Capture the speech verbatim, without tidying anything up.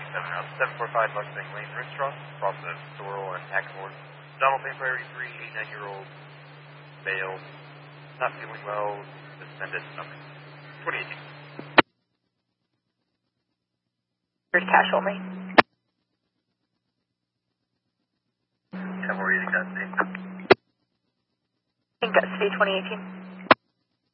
seven out. seven four five Mustang Lane, Restaurant, process, Sorrel, and Hackamore. Donald Bay Prairie three, eighty-nine-year-old male, not feeling well, suspended number. twenty eighteen. Here's cash only. ten more using custody. In custody, twenty eighteen.